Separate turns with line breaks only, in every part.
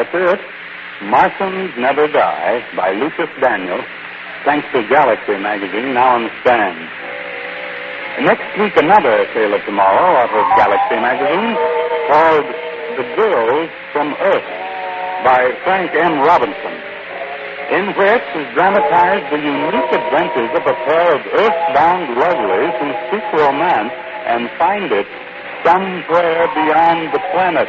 That's it. Martians Never Die by Lucius Daniel, thanks to Galaxy magazine, now on the stand. Next week, another Tale of Tomorrow out of Galaxy magazine called The Girls from Earth by Frank M. Robinson, in which is dramatized the unique adventures of a pair of earthbound lovers who seek romance and find it somewhere beyond the planet.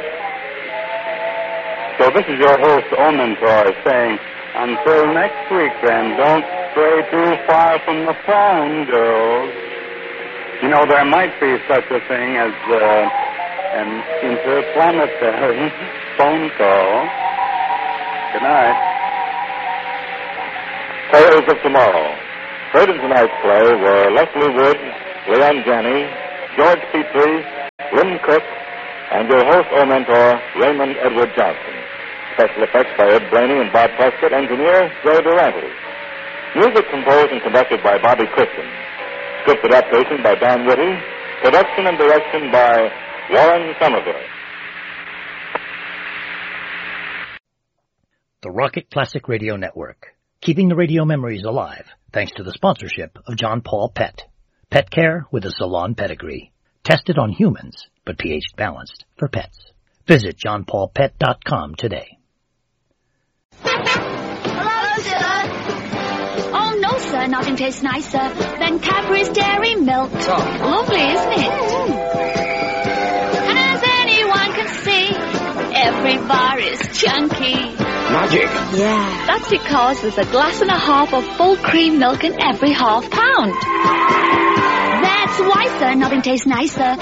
So this is your host, Omentor, saying, until next week, then, don't stray too far from the phone, girls. You know, there might be such a thing as an interplanetary phone call. Good night.
Tales of Tomorrow. Heard in tonight's play were Leslie Wood, Leon Janney, George Petrie, Lynn Cook, and your host or mentor, Raymond Edward Johnson. Special effects by Ed Blaney and Bob Prescott. Engineer, Joe Durante. Music composed and conducted by Bobby Christian. Script adaptation by Don Whitty. Production and direction by Warren Somerville.
The Rocket Classic Radio Network. Keeping the radio memories alive, thanks to the sponsorship of John Paul Pet. Pet care with a salon pedigree. Tested on humans, but pH balanced for pets. Visit johnpaulpet.com today.
Hello, sir. Oh, no, sir. Nothing tastes nicer than Cadbury's Dairy Milk.
Oh.
Lovely, isn't it? And as anyone can see, every bar is chunky.
Magic.
Yeah. That's because there's a glass and a half of full cream milk in every half pound. That's why, sir, nothing tastes nicer